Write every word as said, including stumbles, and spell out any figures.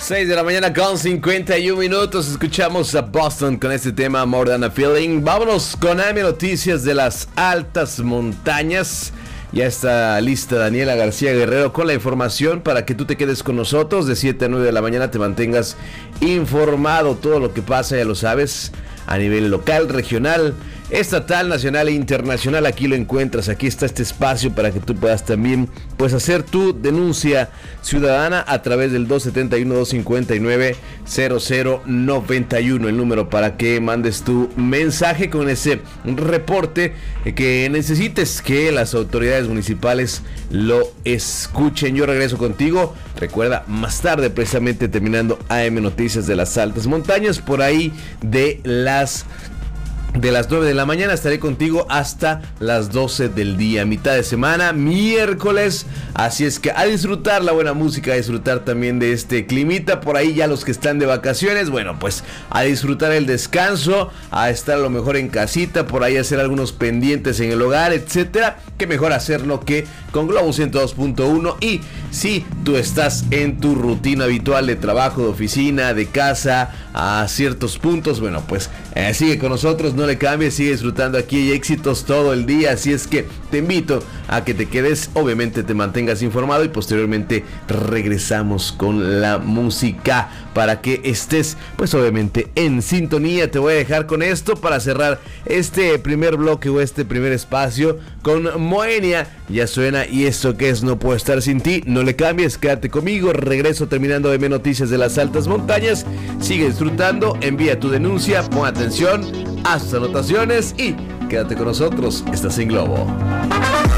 seis de la mañana con cincuenta y un minutos. Escuchamos a Boston con este tema More Than a Feeling. Vámonos con A M Noticias de las altas montañas. Ya está lista Daniela García Guerrero con la información para que tú te quedes con nosotros. De siete a nueve de la mañana te mantengas informado. Todo lo que pasa, ya lo sabes, a nivel local, regional, estatal, nacional e internacional. Aquí lo encuentras, aquí está este espacio para que tú puedas también pues hacer tu denuncia ciudadana a través del dos siete uno, dos cinco nueve, cero cero nueve uno, el número para que mandes tu mensaje con ese reporte que necesites que las autoridades municipales lo escuchen. Yo regreso contigo, recuerda, más tarde, precisamente terminando A M Noticias de las altas montañas, por ahí de las De las nueve de la mañana estaré contigo hasta las doce del día, mitad de semana, miércoles, así es que a disfrutar la buena música, a disfrutar también de este climita, por ahí ya los que están de vacaciones, bueno, pues a disfrutar el descanso, a estar a lo mejor en casita, por ahí hacer algunos pendientes en el hogar, etcétera, que mejor hacerlo que con Globo ciento dos punto uno. Y si tú estás en tu rutina habitual de trabajo, de oficina, de casa, a ciertos puntos, bueno, pues eh, sigue con nosotros, no le cambies, sigue disfrutando aquí, hay éxitos todo el día, así es que te invito a que te quedes, obviamente te mantengas informado y posteriormente regresamos con la música para que estés pues obviamente en sintonía. Te voy a dejar con esto para cerrar este primer bloque o este primer espacio con Moenia. Ya suena y esto que es No Puedo Estar Sin Ti. No le cambies, quédate conmigo, regreso terminando A M Noticias de las altas montañas. Sigue disfrutando, envía tu denuncia, pon atención, haz anotaciones y quédate con nosotros. Estás en Globo.